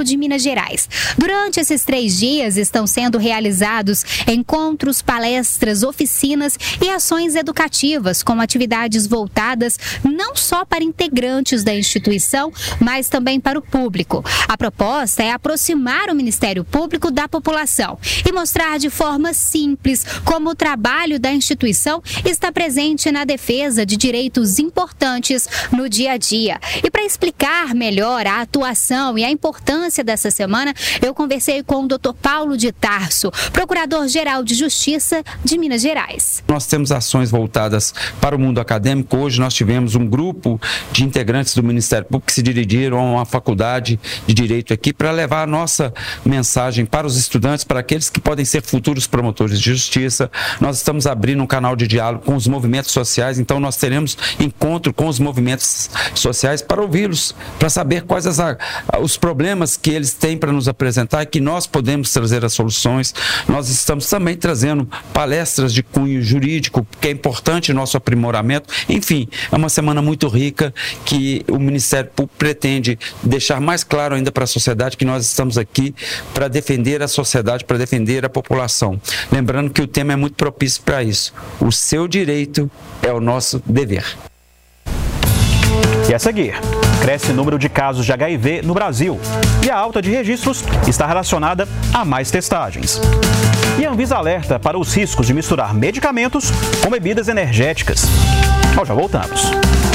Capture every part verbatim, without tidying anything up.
Público de Minas Gerais. Durante esses três dias estão sendo realizados encontros, palestras, oficinas e ações educativas com atividades voltadas não só para integrantes da instituição, mas também para o público. A proposta é aproximar o Ministério Público da população e mostrar de forma simples como o trabalho da instituição está presente na defesa de direitos importantes no dia a dia. E para explicar melhor a atuação e a importância dessa semana, eu conversei com o doutor Paulo de Tarso, Procurador-Geral de Justiça de Minas Gerais. Nós temos ações voltadas para o mundo acadêmico. Hoje nós tivemos um grupo de integrantes do Ministério Público que se dirigiram a uma faculdade de Direito aqui para levar a nossa mensagem para os estudantes, para aqueles que podem ser futuros promotores de justiça. Nós estamos abrindo um canal de diálogo com os movimentos sociais, então nós teremos encontro com os movimentos sociais para ouvi-los, para saber quais as, os problemas que eles têm para nos apresentar e que nós podemos trazer as soluções. Nós estamos também trazendo palestras de cunho jurídico, que é importante nosso aprimoramento. Enfim, é uma semana muito rica que o Ministério Público pretende deixar mais claro ainda para a sociedade que nós estamos aqui para defender a sociedade, para defender a população. Lembrando que o tema é muito propício para isso. O seu direito é o nosso dever. E a seguir, cresce o número de casos de H I V no Brasil e a alta de registros está relacionada a mais testagens. E a Anvisa alerta para os riscos de misturar medicamentos com bebidas energéticas. Nós já voltamos.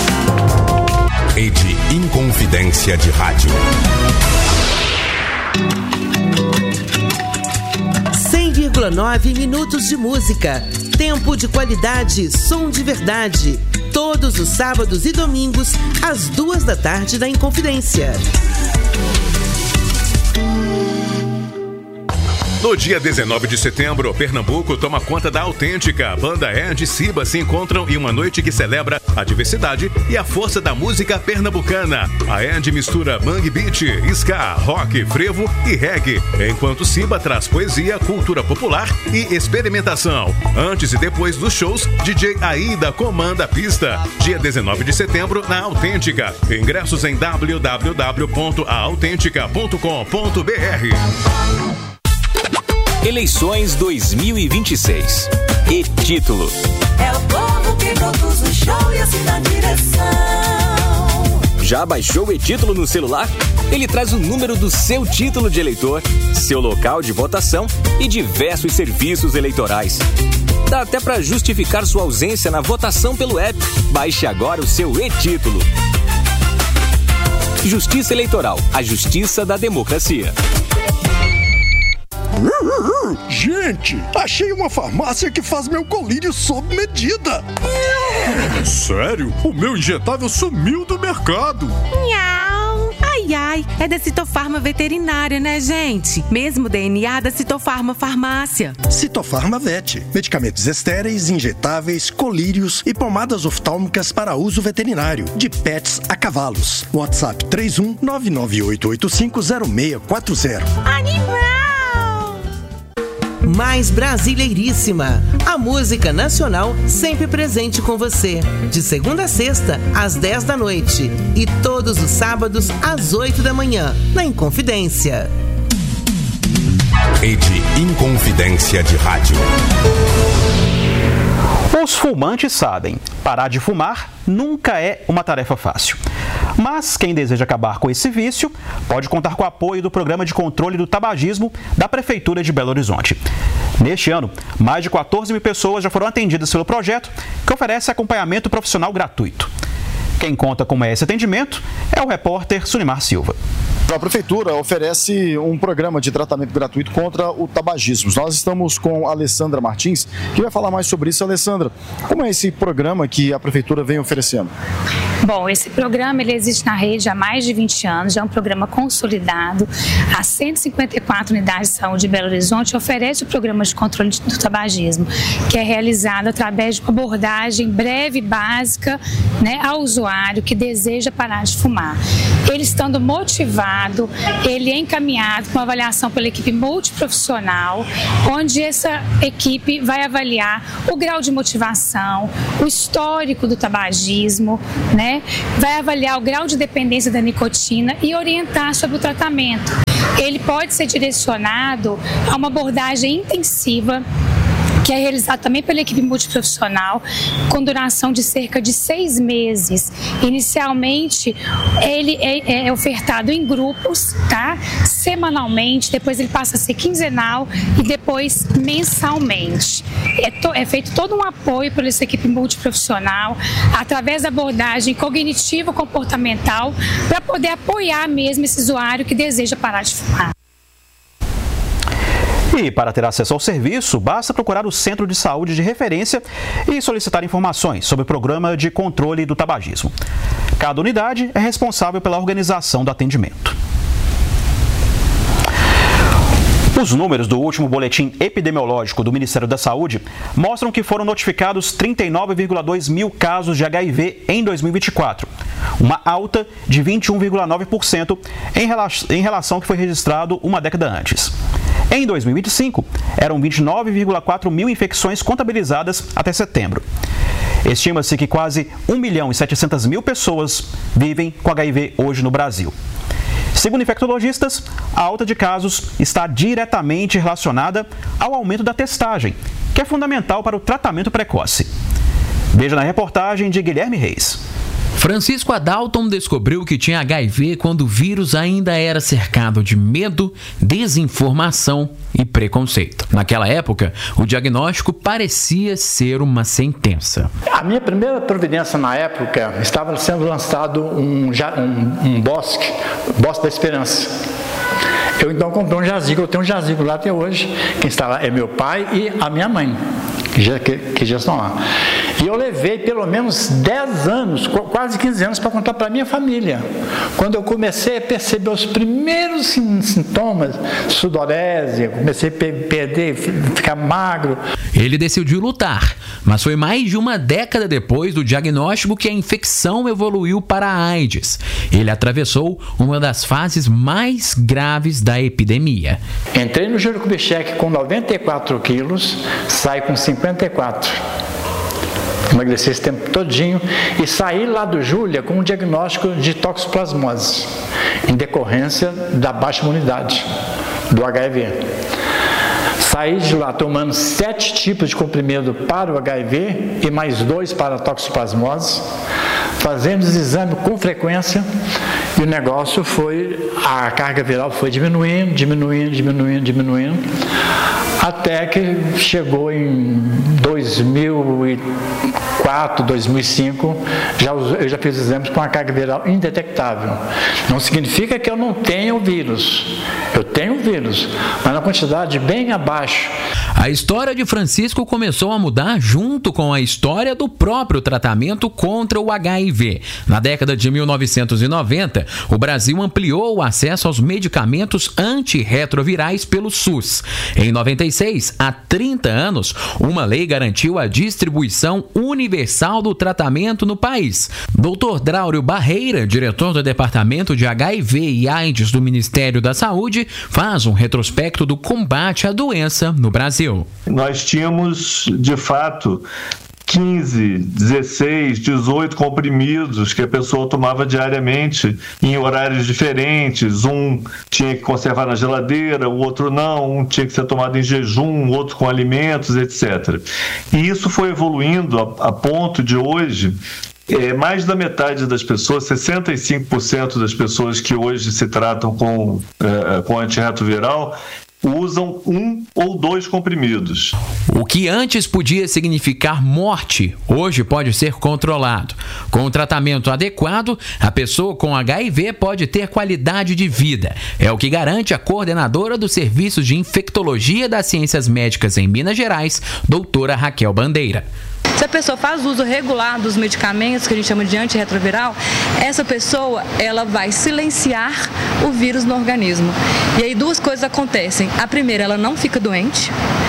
Rede Inconfidência de Rádio. cem vírgula nove minutos de música. Tempo de qualidade, som de verdade. Todos os sábados e domingos, às duas da tarde da Inconfidência. No dia dezenove de setembro, Pernambuco toma conta da Autêntica. Banda Ed e Siba se encontram em uma noite que celebra a diversidade e a força da música pernambucana. A Ed mistura mangue beat, ska, rock, frevo e reggae, enquanto Siba traz poesia, cultura popular e experimentação. Antes e depois dos shows, D J Aida comanda a pista. Dia dezenove de setembro, na Autêntica. Ingressos em w w w ponto a autêntica ponto com ponto b r. Eleições dois mil e vinte e seis. E-título. É o povo que produz o show e assim na direção. Já baixou o E-título no celular? Ele traz o número do seu título de eleitor, seu local de votação e diversos serviços eleitorais. Dá até para justificar sua ausência na votação pelo app. Baixe agora o seu E-título. Justiça Eleitoral, a justiça da democracia. Gente, achei uma farmácia que faz meu colírio sob medida. Sério? O meu injetável sumiu do mercado. Nhau. Ai, ai, é da Citofarma Veterinária, né, gente? Mesmo D N A da Citofarma Farmácia. Citofarma Vet. Medicamentos estéreis, injetáveis, colírios e pomadas oftálmicas para uso veterinário. De pets a cavalos. WhatsApp três um nove nove oito oito cinco zero seis quatro zero. Animal! Mais brasileiríssima. A música nacional sempre presente com você. De segunda a sexta, às dez da noite. E todos os sábados, às oito da manhã. Na Inconfidência. Rede Inconfidência de Rádio. Os fumantes sabem, parar de fumar nunca é uma tarefa fácil. Mas quem deseja acabar com esse vício pode contar com o apoio do Programa de Controle do Tabagismo da Prefeitura de Belo Horizonte. Neste ano, mais de quatorze mil pessoas já foram atendidas pelo projeto, que oferece acompanhamento profissional gratuito. Quem conta com esse atendimento é o repórter Sunimar Silva. A Prefeitura oferece um programa de tratamento gratuito contra o tabagismo. Nós estamos com a Alessandra Martins, que vai falar mais sobre isso. Alessandra, como é esse programa que a Prefeitura vem oferecendo? Bom, esse programa ele existe na rede há mais de vinte anos, já é um programa consolidado. As cento e cinquenta e quatro unidades de saúde de Belo Horizonte oferece o programa de controle do tabagismo, que é realizado através de uma abordagem breve e básica, né, ao usuário que deseja parar de fumar. Ele estando motivado, ele é encaminhado com uma avaliação pela equipe multiprofissional, onde essa equipe vai avaliar o grau de motivação, o histórico do tabagismo, né? Vai avaliar o grau de dependência da nicotina e orientar sobre o tratamento. ele pode ser direcionado a uma abordagem intensiva, que é realizado também pela equipe multiprofissional, com duração de cerca de seis meses. Inicialmente, ele é, é ofertado em grupos, tá? Semanalmente, depois ele passa a ser quinzenal e depois mensalmente. É, to, é feito todo um apoio por essa equipe multiprofissional, através da abordagem cognitivo-comportamental, para poder apoiar mesmo esse usuário que deseja parar de fumar. E para ter acesso ao serviço, basta procurar o Centro de Saúde de Referência e solicitar informações sobre o Programa de Controle do Tabagismo. Cada unidade é responsável pela organização do atendimento. Os números do último boletim epidemiológico do Ministério da Saúde mostram que foram notificados trinta e nove vírgula dois mil casos de H I V em dois mil e vinte e quatro, uma alta de vinte e um vírgula nove por cento em relação ao que foi registrado uma década antes. Em dois mil e vinte e cinco, eram vinte e nove vírgula quatro mil infecções contabilizadas até setembro. Estima-se que quase um milhão e setecentas mil pessoas vivem com H I V hoje no Brasil. Segundo infectologistas, a alta de casos está diretamente relacionada ao aumento da testagem, que é fundamental para o tratamento precoce. Veja na reportagem de Guilherme Reis. Francisco Adalton descobriu que tinha H I V quando o vírus ainda era cercado de medo, desinformação e preconceito. Naquela época, o diagnóstico parecia ser uma sentença. A minha primeira providência na época, estava sendo lançado um, um, um bosque, Bosque da Esperança. Eu então comprei um jazigo, eu tenho um jazigo lá até hoje. Quem está lá é meu pai e a minha mãe, que já, que, que já estão lá. E eu levei pelo menos dez anos, quase quinze anos, para contar para a minha família. Quando eu comecei a perceber os primeiros sintomas, sudorese, comecei a perder, ficar magro. Ele decidiu lutar, mas foi mais de uma década depois do diagnóstico que a infecção evoluiu para a AIDS. Ele atravessou uma das fases mais graves da epidemia. Entrei no Júlio Kubitschek com noventa e quatro quilos, saí com cinquenta e quatro. Emagreci esse tempo todinho e saí lá do Júlia com um diagnóstico de toxoplasmose, em decorrência da baixa imunidade, do H I V. Saí de lá tomando sete tipos de comprimido para o H I V e mais dois para a toxoplasmose, fazendo os exames com frequência, e o negócio foi, a carga viral foi diminuindo, diminuindo, diminuindo, diminuindo, até que chegou em dois mil e quatro, dois mil e cinco, já, eu já fiz exames com a carga viral indetectável. Não significa que eu não tenha o vírus. Eu tenho o vírus, mas na quantidade bem abaixo. A história de Francisco começou a mudar junto com a história do próprio tratamento contra o H I V. Na década de mil novecentos e noventa, o Brasil ampliou o acesso aos medicamentos antirretrovirais pelo SUS. Em noventa e seis, há trinta anos, uma lei garantiu a distribuição universal do tratamento no país. doutor Draulio Barreira, diretor do Departamento de H I V e AIDS do Ministério da Saúde, faz um retrospecto do combate à doença no Brasil. Nós tínhamos, de fato, quinze, dezesseis, dezoito comprimidos que a pessoa tomava diariamente em horários diferentes. Um tinha que conservar na geladeira, o outro não, um tinha que ser tomado em jejum, outro com alimentos, etcétera. E isso foi evoluindo a, a ponto de hoje, é, mais da metade das pessoas, sessenta e cinco por cento das pessoas que hoje se tratam com, é, com antirretroviral, usam um ou dois comprimidos. O que antes podia significar morte, hoje pode ser controlado. Com o tratamento adequado, a pessoa com H I V pode ter qualidade de vida. É o que garante a coordenadora dos serviços de infectologia das ciências médicas em Minas Gerais, doutora Raquel Bandeira. Se a pessoa faz uso regular dos medicamentos que a gente chama de antirretroviral, essa pessoa ela vai silenciar o vírus no organismo. E aí duas coisas acontecem. A primeira, ela não fica doente.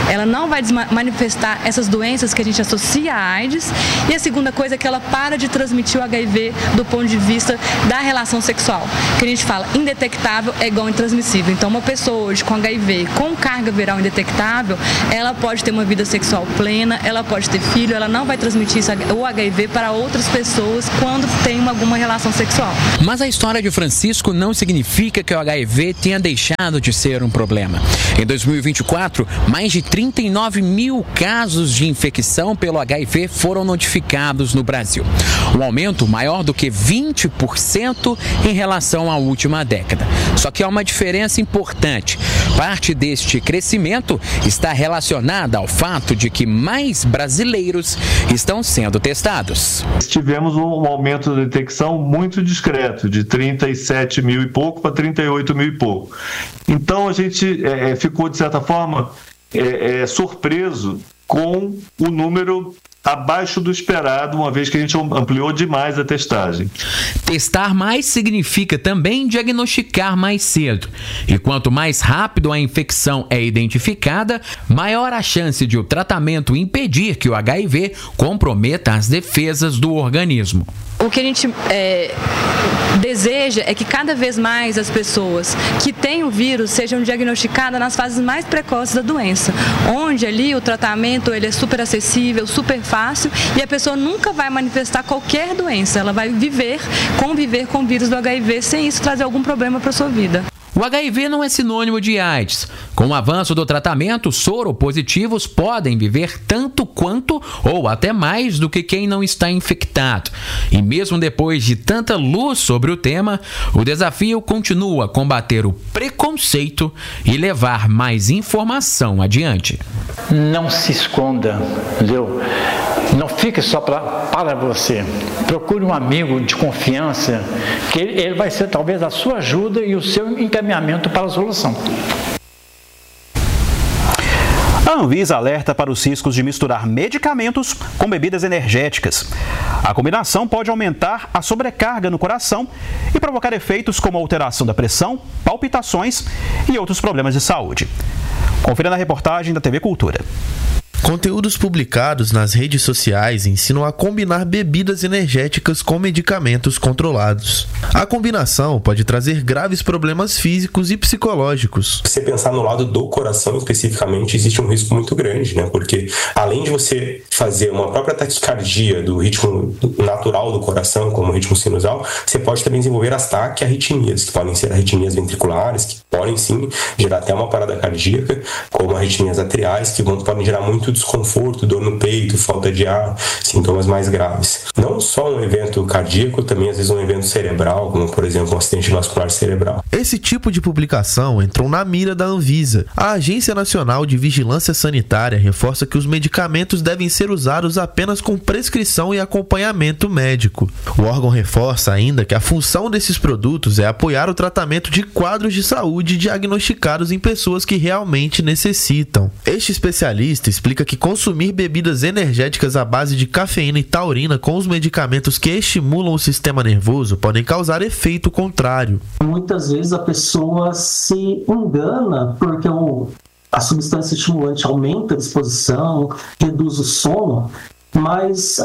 ela não vai manifestar essas doenças que a gente associa à AIDS. E a segunda coisa é que ela para de transmitir o H I V do ponto de vista da relação sexual, que a gente fala indetectável é igual intransmissível. Então, uma pessoa hoje com H I V, com carga viral indetectável, ela pode ter uma vida sexual plena, ela pode ter filho, ela não vai transmitir o H I V para outras pessoas quando tem alguma relação sexual. Mas a história de Francisco não significa que o H I V tenha deixado de ser um problema. Em dois mil e vinte e quatro, mais de trinta e nove mil casos de infecção pelo H I V foram notificados no Brasil. Um aumento maior do que vinte por cento em relação à última década. Só que há uma diferença importante. Parte deste crescimento está relacionada ao fato de que mais brasileiros estão sendo testados. Tivemos um aumento da detecção muito discreto, de trinta e sete mil e pouco para trinta e oito mil e pouco. Então a gente é, ficou, de certa forma, é, é, surpreso com o número abaixo do esperado, uma vez que a gente ampliou demais a testagem. Testar mais significa também diagnosticar mais cedo. E quanto mais rápido a infecção é identificada, maior a chance de o tratamento impedir que o H I V comprometa as defesas do organismo. O que a gente é, deseja é que cada vez mais as pessoas que têm o vírus sejam diagnosticadas nas fases mais precoces da doença, onde ali o tratamento ele é super acessível, super fácil e a pessoa nunca vai manifestar qualquer doença, ela vai viver, conviver com o vírus do H I V sem isso trazer algum problema para a sua vida. O H I V não é sinônimo de AIDS. Com o avanço do tratamento, soropositivos podem viver tanto quanto ou até mais do que quem não está infectado. E mesmo depois de tanta luz sobre o tema, o desafio continua combater o preconceito e levar mais informação adiante. Não se esconda, entendeu? Não fique só pra, para você. Procure um amigo de confiança, que ele, ele vai ser talvez a sua ajuda e o seu encaminhamento para a solução. A Anvisa alerta para os riscos de misturar medicamentos com bebidas energéticas. A combinação pode aumentar a sobrecarga no coração e provocar efeitos como alteração da pressão, palpitações e outros problemas de saúde. Confira na reportagem da T V Cultura. Conteúdos publicados nas redes sociais ensinam a combinar bebidas energéticas com medicamentos controlados. A combinação pode trazer graves problemas físicos e psicológicos. Se você pensar no lado do coração especificamente, existe um risco muito grande, né? Porque além de você fazer uma própria taquicardia do ritmo natural do coração, como o ritmo sinusal, você pode também desenvolver as taquiarritmias, que podem ser arritmias ventriculares, que podem sim gerar até uma parada cardíaca, como arritmias atriais, que vão, podem gerar muito desconforto, dor no peito, falta de ar, sintomas mais graves. Não só um evento cardíaco, também às vezes um evento cerebral, como por exemplo um acidente vascular cerebral. Esse tipo de publicação entrou na mira da Anvisa. A Agência Nacional de Vigilância Sanitária reforça que os medicamentos devem ser usados apenas com prescrição e acompanhamento médico. O órgão reforça ainda que a função desses produtos é apoiar o tratamento de quadros de saúde diagnosticados em pessoas que realmente necessitam. Este especialista explica que consumir bebidas energéticas à base de cafeína e taurina com os medicamentos que estimulam o sistema nervoso podem causar efeito contrário. Muitas vezes a pessoa se engana porque o, a substância estimulante aumenta a disposição, reduz o sono, mas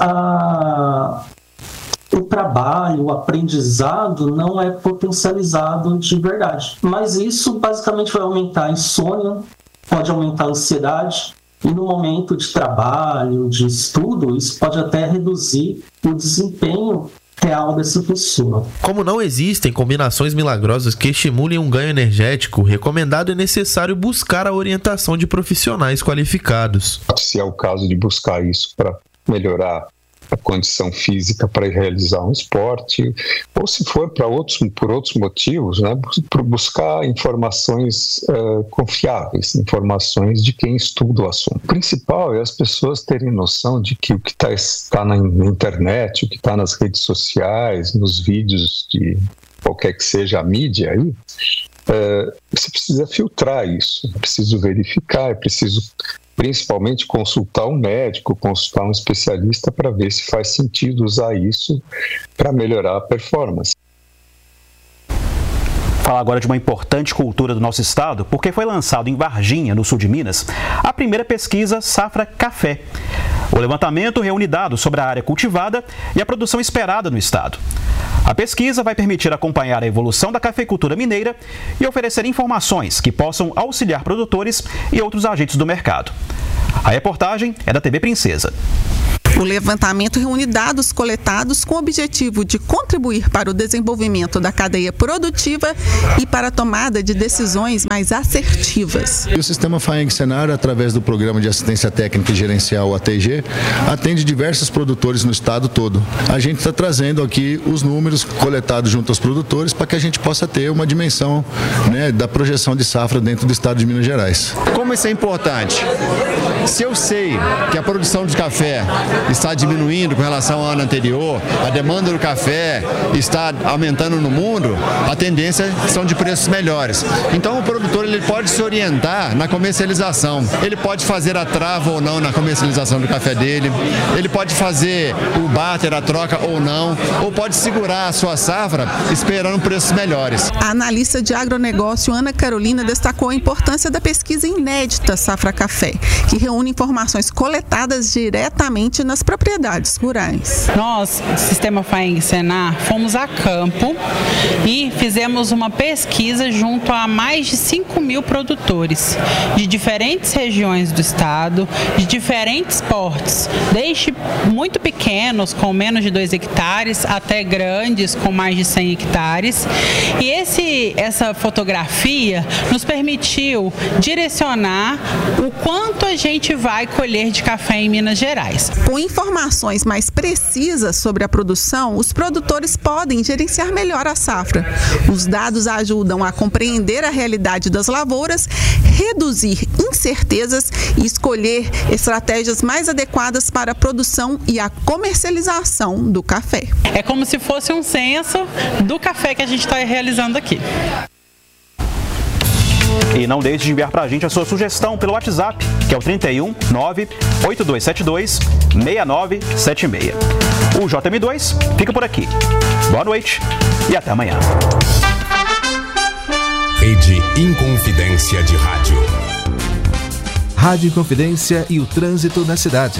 a, o trabalho, o aprendizado não é potencializado de verdade. Mas isso basicamente vai aumentar a insônia, pode aumentar a ansiedade, e no momento de trabalho, de estudo, isso pode até reduzir o desempenho real dessa pessoa. Como não existem combinações milagrosas que estimulem um ganho energético, recomendado é necessário buscar a orientação de profissionais qualificados. Se é o caso de buscar isso para melhorar a condição física para realizar um esporte, ou se for para outros, por outros motivos, né, por buscar informações uh, confiáveis, informações de quem estuda o assunto. O principal é as pessoas terem noção de que o que tá, está na internet, o que está nas redes sociais, nos vídeos de qualquer que seja a mídia aí, uh, você precisa filtrar isso, é preciso verificar, é preciso principalmente consultar um médico, consultar um especialista para ver se faz sentido usar isso para melhorar a performance. Falar agora de uma importante cultura do nosso estado, porque foi lançado em Varginha, no sul de Minas, a primeira pesquisa Safra Café. O levantamento reúne dados sobre a área cultivada e a produção esperada no estado. A pesquisa vai permitir acompanhar a evolução da cafeicultura mineira e oferecer informações que possam auxiliar produtores e outros agentes do mercado. A reportagem é da T V Princesa. O levantamento reúne dados coletados com o objetivo de contribuir para o desenvolvimento da cadeia produtiva e para a tomada de decisões mais assertivas. O Sistema Faeng Senar, através do Programa de Assistência Técnica e Gerencial, o A T G, atende diversos produtores no estado todo. A gente está trazendo aqui os números coletados junto aos produtores para que a gente possa ter uma dimensão, né, da projeção de safra dentro do estado de Minas Gerais. Como isso é importante? Se eu sei que a produção de café está diminuindo com relação ao ano anterior, a demanda do café está aumentando no mundo, a tendência são de preços melhores. Então o produtor ele pode se orientar na comercialização, ele pode fazer a trava ou não na comercialização do café dele, ele pode fazer o barter, a troca ou não, ou pode segurar a sua safra esperando preços melhores. A analista de agronegócio Ana Carolina destacou a importância da pesquisa inédita Safra Café, que reúne informações coletadas diretamente na nas propriedades rurais. Nós, Sistema Faeng Senar, fomos a campo e fizemos uma pesquisa junto a mais de cinco mil produtores de diferentes regiões do estado, de diferentes portes, desde muito pequenos, com menos de dois hectares, até grandes, com mais de cem hectares. E esse, essa fotografia nos permitiu direcionar o quanto a gente vai colher de café em Minas Gerais. Com informações mais precisas sobre a produção, os produtores podem gerenciar melhor a safra. Os dados ajudam a compreender a realidade das lavouras, reduzir incertezas e escolher estratégias mais adequadas para a produção e a comercialização do café. É como se fosse um censo do café que a gente está realizando aqui. E não deixe de enviar para a gente a sua sugestão pelo WhatsApp, que é o trinta e um, nove, oito dois sete dois, seis nove sete seis. O J M dois fica por aqui. Boa noite e até amanhã. Rede Inconfidência de Rádio. Rádio Inconfidência e o trânsito na cidade.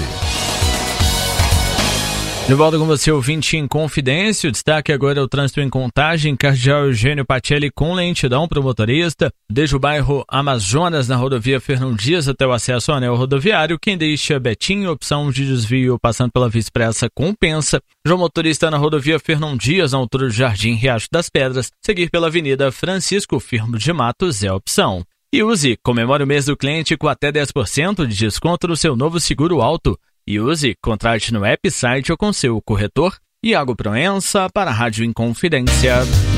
De volta com você, ouvinte em Confidência. O destaque agora é o trânsito em Contagem. Cardeal Eugênio Pacelli com lentidão para o motorista. Desde o bairro Amazonas, na rodovia Fernão Dias, até o acesso ao anel rodoviário. Quem deixa Betinho, opção de desvio passando pela Via Expressa, compensa. Já o motorista na rodovia Fernão Dias, na altura do Jardim Riacho das Pedras. Seguir pela Avenida Francisco Firmo de Matos é a opção. E use, comemore o mês do cliente com até dez por cento de desconto no seu novo seguro auto. E use, contrate no app, site ou com seu corretor. Iago Proença para a Rádio Inconfidência.